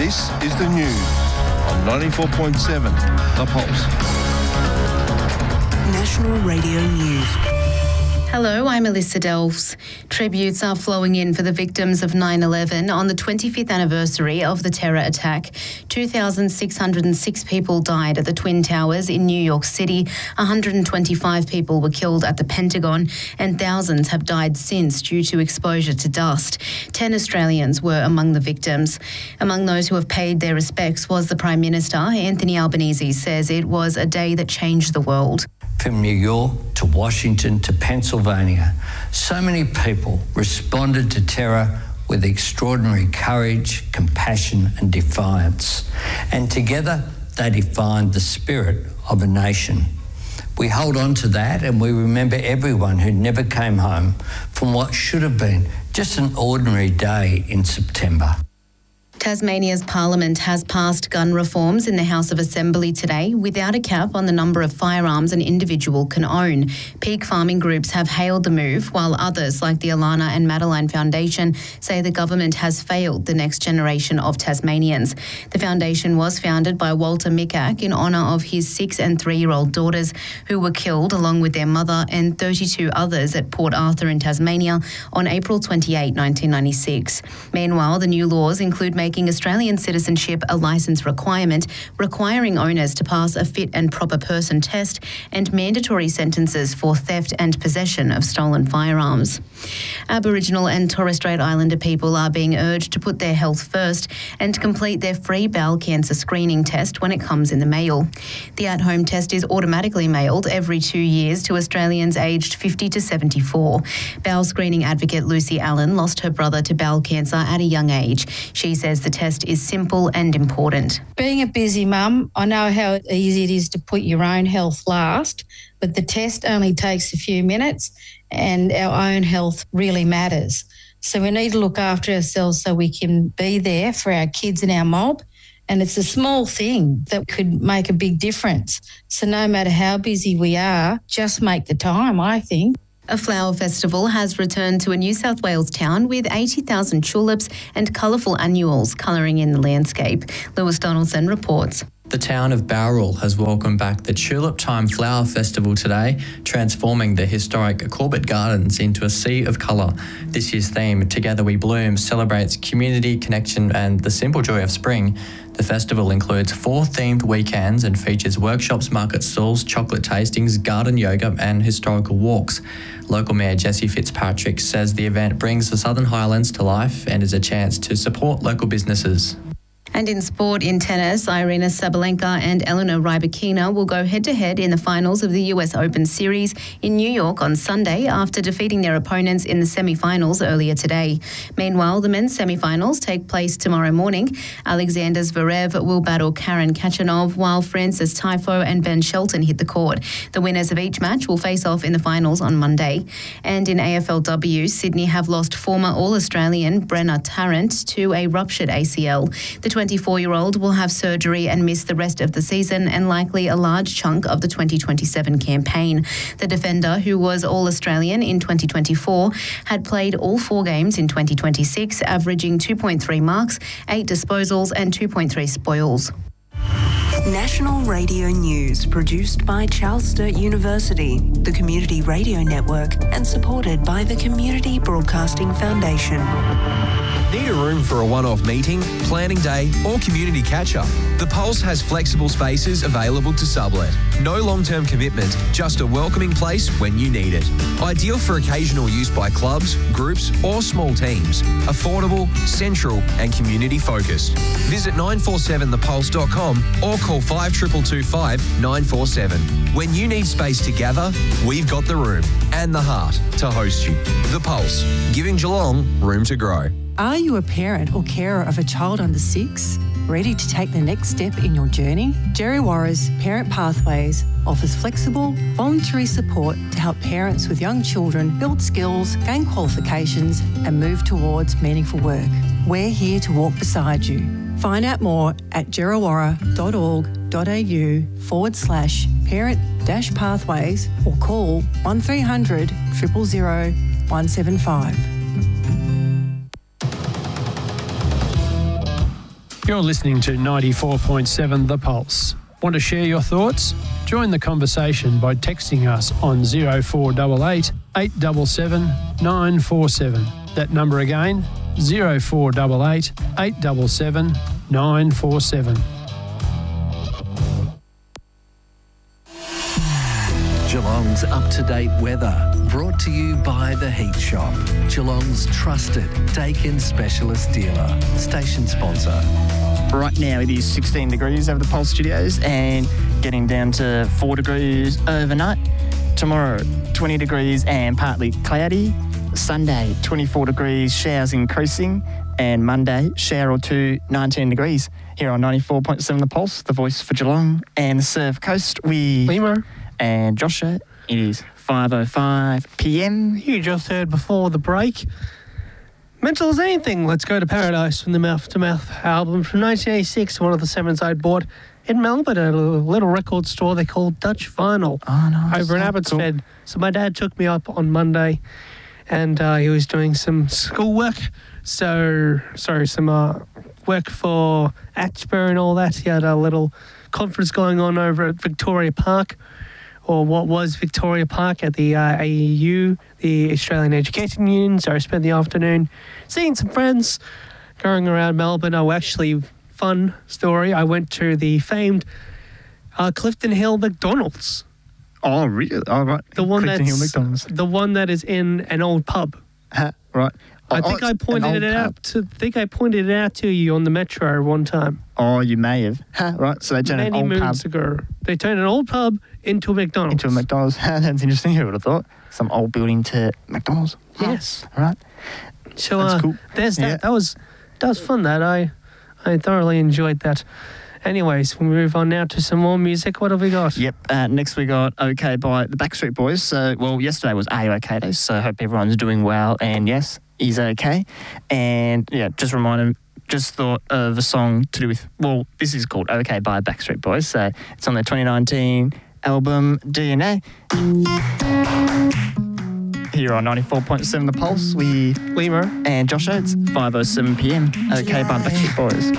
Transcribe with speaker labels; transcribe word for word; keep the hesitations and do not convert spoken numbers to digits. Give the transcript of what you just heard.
Speaker 1: This is the news on ninety-four point seven The Pulse.
Speaker 2: National Radio News.
Speaker 3: Hello, I'm Alyssa Delves. Tributes are flowing in for the victims of nine eleven on the twenty-fifth anniversary of the terror attack. two thousand six hundred six people died at the Twin Towers in New York City. one hundred twenty-five people were killed at the Pentagon, and thousands have died since due to exposure to dust. Ten Australians were among the victims. Among those who have paid their respects was the Prime Minister. Anthony Albanese says it was a day that changed the world.
Speaker 4: From New York to Washington to Pennsylvania, so many people responded to terror with extraordinary courage, compassion and defiance. And together they defined the spirit of a nation. We hold on to that and we remember everyone who never came home from what should have been just an ordinary day in September.
Speaker 3: Tasmania's Parliament has passed gun reforms in the House of Assembly today without a cap on the number of firearms an individual can own. Peak farming groups have hailed the move, while others like the Alana and Madeline Foundation say the government has failed the next generation of Tasmanians. The foundation was founded by Walter Mikak in honour of his six and three-year-old daughters who were killed along with their mother and thirty-two others at Port Arthur in Tasmania on April twenty-eighth, nineteen ninety-six. Meanwhile, the new laws include making Australian citizenship a licence requirement, requiring owners to pass a fit and proper person test, and mandatory sentences for theft and possession of stolen firearms. Aboriginal and Torres Strait Islander people are being urged to put their health first and complete their free bowel cancer screening test when it comes in the mail. The at-home test is automatically mailed every two years to Australians aged fifty to seventy-four. Bowel screening advocate Lucy Allen lost her brother to bowel cancer at a young age. She says the test is simple and important.
Speaker 5: Being a busy mum, I know how easy it is to put your own health last, but the test only takes a few minutes and our own health really matters. So we need to look after ourselves so we can be there for our kids and our mob. And it's a small thing that could make a big difference. So no matter how busy we are, just make the time, I think.
Speaker 3: A flower festival has returned to a New South Wales town with eighty thousand tulips and colourful annuals colouring in the landscape. Lewis Donaldson reports.
Speaker 6: The town of Bowral has welcomed back the Tulip Time Flower Festival today, transforming the historic Corbett Gardens into a sea of colour. This year's theme, Together We Bloom, celebrates community, connection and the simple joy of spring. The festival includes four themed weekends and features workshops, market stalls, chocolate tastings, garden yoga and historical walks. Local Mayor Jessie Fitzpatrick says the event brings the Southern Highlands to life and is a chance to support local businesses.
Speaker 3: And in sport, in tennis, Irina Sabalenka and Elena Rybakina will go head-to-head in the finals of the U S Open Series in New York on Sunday after defeating their opponents in the semi-finals earlier today. Meanwhile, the men's semi-finals take place tomorrow morning. Alexander Zverev will battle Karen Khachanov, while Francis Tiafoe and Ben Shelton hit the court. The winners of each match will face off in the finals on Monday. And in A F L W, Sydney have lost former All-Australian Brenna Tarrant to a ruptured A C L. The twenty-four-year-old will have surgery and miss the rest of the season and likely a large chunk of the twenty twenty-seven campaign. The defender, who was All-Australian in twenty twenty-four, had played all four games in twenty twenty-six, averaging two point three marks, eight disposals and two point three spoils.
Speaker 2: National Radio News, produced by Charles Sturt University, the Community Radio Network, and supported by the Community Broadcasting Foundation.
Speaker 7: Need a room for a one-off meeting, planning day or community catch-up? The Pulse has flexible spaces available to sublet. No long-term commitment, just a welcoming place when you need it. Ideal for occasional use by clubs, groups or small teams. Affordable, central and community-focused. Visit nine four seven the pulse dot com or call five two two two five nine four seven. When you need space to gather, we've got the room and the heart to host you. The Pulse, giving Geelong room to grow.
Speaker 8: Are you a parent or carer of a child under six? Ready to take the next step in your journey? Djerriwarrh's Parent Pathways offers flexible, voluntary support to help parents with young children build skills, gain qualifications and move towards meaningful work. We're here to walk beside you. Find out more at djerriwarrh.org.au forward slash parent dash pathways or call one three hundred zero zero zero one seven five.
Speaker 9: You're listening to ninety-four point seven The Pulse. Want to share your thoughts? Join the conversation by texting us on oh four eight eight, eight seven seven, nine four seven. That number again, oh four eight eight, eight seven seven, nine four seven.
Speaker 10: Geelong's up-to-date weather, brought to you by The Heat Shop, Geelong's trusted Dakin specialist dealer, station sponsor.
Speaker 11: Right now it is sixteen degrees over the Pulse Studios and getting down to four degrees overnight. Tomorrow, twenty degrees and partly cloudy. Sunday, twenty-four degrees, showers increasing. And Monday, shower or two, nineteen degrees. Here on ninety-four point seven The Pulse, the voice for Geelong and the Surf Coast. We...
Speaker 12: Limo.
Speaker 11: And Joshua, it is five oh five p m.
Speaker 12: You just heard before the break. Mental as Anything, Let's Go to Paradise from the Mouth to Mouth album from nineteen eighty-six, one of the sevens I'd bought in Melbourne at a little record store they called Dutch Vinyl
Speaker 11: oh, nice.
Speaker 12: over in Abbotsford. Cool. So my dad took me up on Monday and uh, he was doing some schoolwork, so, sorry, some uh, work for Axper and all that. He had a little conference going on over at Victoria Park, or what was Victoria Park at the uh, A E U, the Australian Education Union. So I spent the afternoon seeing some friends, going around Melbourne. Oh, actually, fun story. I went to the famed uh, Clifton Hill McDonald's.
Speaker 11: Oh, really? Oh, right.
Speaker 12: The one
Speaker 11: Clifton
Speaker 12: that's
Speaker 11: Hill McDonald's.
Speaker 12: the one that is in an old pub.
Speaker 11: Uh, right.
Speaker 12: I
Speaker 11: oh,
Speaker 12: think I pointed it
Speaker 11: pub.
Speaker 12: out to. think I pointed it out to you on the metro one time.
Speaker 11: Oh, you may have. right. So they turned
Speaker 12: Many
Speaker 11: an old
Speaker 12: moons
Speaker 11: pub
Speaker 12: ago. They turned an old pub into a McDonald's.
Speaker 11: into a McDonald's. That's interesting. Who would have thought? Some old building to McDonald's.
Speaker 12: Yes.
Speaker 11: All right.
Speaker 12: So
Speaker 11: That's
Speaker 12: uh,
Speaker 11: cool.
Speaker 12: there's that.
Speaker 11: Yeah.
Speaker 12: That was that was fun. That I I thoroughly enjoyed that. Anyways, we move on now to some more music. What have we got?
Speaker 11: Yep. Uh, next we got OK by the Backstreet Boys. So, well, yesterday was A OK Day, so I hope everyone's doing well. And yes, he's okay. And yeah, just remind him. Just thought of a song to do with. Well, this is called OK by Backstreet Boys. So it's on their twenty nineteen album D N A. Here on ninety-four point seven The Pulse with
Speaker 12: Limo
Speaker 11: and Joshua. It's five oh seven p m. OK by the Backstreet Boys.